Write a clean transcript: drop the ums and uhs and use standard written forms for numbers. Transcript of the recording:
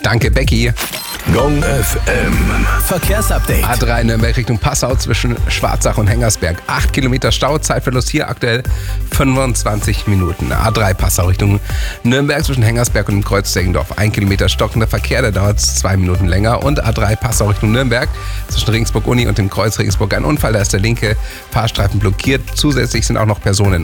Danke, Becky. Gong FM. Verkehrsupdate. A3 Nürnberg Richtung Passau zwischen Schwarzach und Hengersberg. 8 Kilometer Stau, Zeitverlust hier aktuell 25 Minuten. A3 Passau Richtung Nürnberg zwischen Hengersberg und dem Kreuz Deggendorf. 1 Kilometer stockender Verkehr, da dauert es 2 Minuten länger. Und A3 Passau Richtung Nürnberg zwischen Regensburg Uni und dem Kreuz Regensburg ein Unfall. Da ist der linke Fahrstreifen blockiert. Zusätzlich sind auch noch Personen